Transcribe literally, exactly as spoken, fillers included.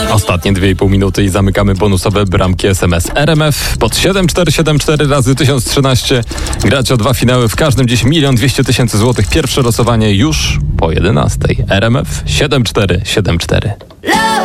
Ostatnie dwie i pół minuty i zamykamy bonusowe bramki S M S. R M F pod siedem cztery siedem cztery razy tysiąc trzynaście. Grać o dwa finały w każdym dziś milion dwieście tysięcy złotych. Pierwsze losowanie już po jedenastej. R M F siedem cztery siedem cztery.